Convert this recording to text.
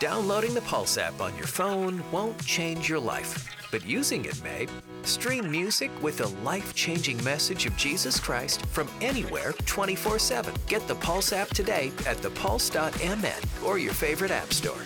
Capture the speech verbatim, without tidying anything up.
Downloading the Pulse app on your phone won't change your life, but using it may. Stream music with a life-changing message of Jesus Christ from anywhere twenty-four seven. Get the Pulse app today at the pulse dot m n or your favorite app store.